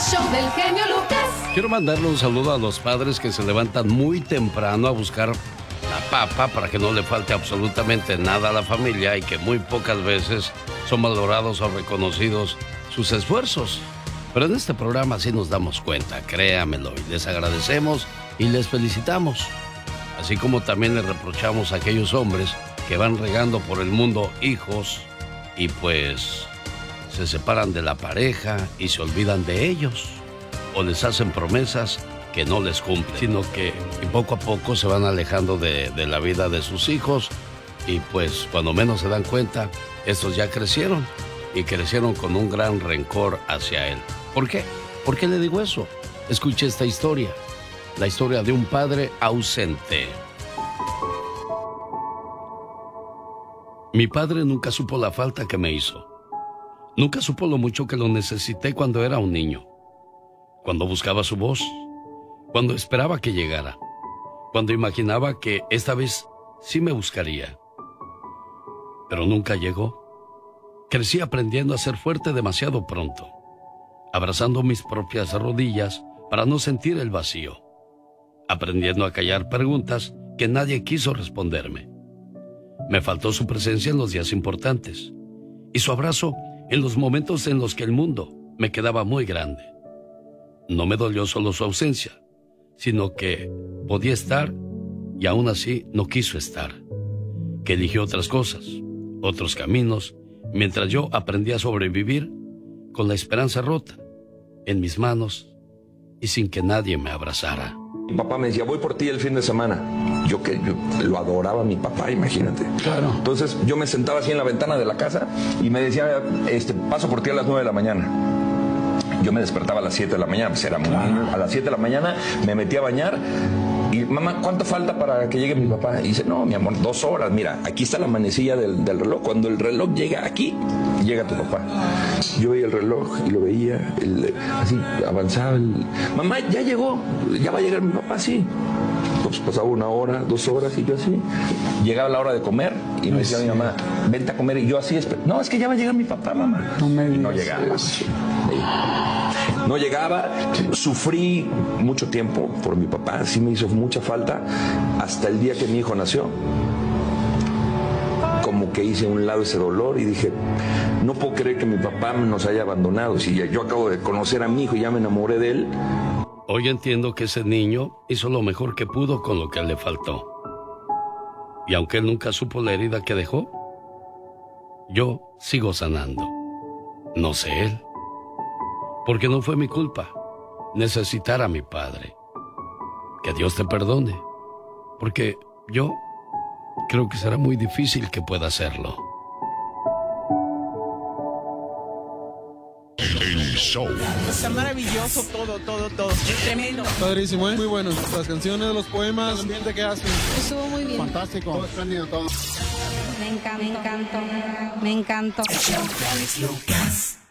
show del genio Lucas. Quiero mandarle un saludo a los padres que se levantan muy temprano a buscar la papa para que no le falte absolutamente nada a la familia y que muy pocas veces son valorados o reconocidos sus esfuerzos. Pero en este programa sí nos damos cuenta, créamelo, y les agradecemos y les felicitamos. Así como también les reprochamos a aquellos hombres que van regando por el mundo hijos y pues se separan de la pareja y se olvidan de ellos. O les hacen promesas que no les cumplen, sino que poco a poco se van alejando de la vida de sus hijos y pues cuando menos se dan cuenta, estos ya crecieron y crecieron con un gran rencor hacia él. ¿Por qué? ¿Por qué le digo eso? Escuche esta historia, la historia de un padre ausente. Mi padre nunca supo la falta que me hizo. Nunca supo lo mucho que lo necesité cuando era un niño. Cuando buscaba su voz, cuando esperaba que llegara, cuando imaginaba que esta vez sí me buscaría. Pero nunca llegó. Crecí aprendiendo a ser fuerte demasiado pronto, abrazando mis propias rodillas para no sentir el vacío, aprendiendo a callar preguntas que nadie quiso responderme. Me faltó su presencia en los días importantes y su abrazo en los momentos en los que el mundo me quedaba muy grande. No me dolió solo su ausencia, sino que podía estar y aún así no quiso estar, que eligió otras cosas, otros caminos, mientras yo aprendía a sobrevivir con la esperanza rota en mis manos y sin que nadie me abrazara. Mi papá me decía, voy por ti el fin de semana. Yo lo adoraba a mi papá, imagínate. Claro. Entonces yo me sentaba así en la ventana de la casa y me decía, paso por ti a las 9 de la mañana. Yo me despertaba a las 7 de la mañana, pues era muy niño. A las 7 de la mañana me metí a bañar y, mamá, ¿cuánto falta para que llegue mi papá? Y dice, no, mi amor, 2 horas. Mira, aquí está la manecilla del reloj. Cuando el reloj llega aquí, llega tu papá. Yo veía el reloj y lo veía, así avanzaba. Mamá, ya llegó, ya va a llegar mi papá, sí. Pues pasaba 1 hora, 2 horas y yo así. Llegaba la hora de comer y me decía mi mamá, vente a comer. Y yo así, no, es que ya va a llegar mi papá, mamá. Y no llegaba. No llegaba, sufrí mucho tiempo por mi papá, sí me hizo mucha falta, hasta el día que mi hijo nació. Como que hice a un lado ese dolor y dije, no puedo creer que mi papá nos haya abandonado. Si yo acabo de conocer a mi hijo y ya me enamoré de él. Hoy entiendo que ese niño hizo lo mejor que pudo con lo que le faltó. Y aunque él nunca supo la herida que dejó, yo sigo sanando. No sé él. Porque no fue mi culpa necesitar a mi padre. Que Dios te perdone. Porque yo creo que será muy difícil que pueda hacerlo. El show. Está maravilloso todo. Es tremendo. Padrísimo, ¿eh? Muy bueno. Las canciones, los poemas, el ambiente que hacen. Estuvo muy bien. Fantástico. Todo espléndido, todo. Me encantó. El show de Alex Lucas.